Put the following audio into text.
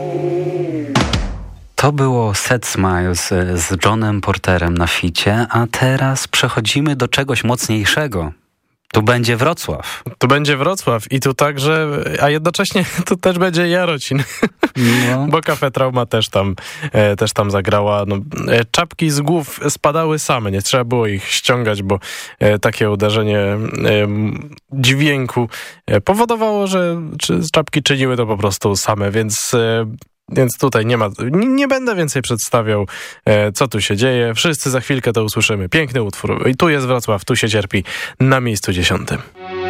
To było Sad Smiles z Johnem Porterem na ficie, a teraz przechodzimy do czegoś mocniejszego. Tu będzie Wrocław. Tu będzie Wrocław i tu także, a jednocześnie tu też będzie Jarocin, no. Bo Cafe Trauma też tam zagrała. No, czapki z głów spadały same, nie trzeba było ich ściągać, bo takie uderzenie dźwięku powodowało, że czapki czyniły to po prostu same, więc tutaj nie będę więcej przedstawiał, co tu się dzieje. Wszyscy za chwilkę to usłyszymy. Piękny utwór. I tu jest Wrocław, tu się cierpi na miejscu 10.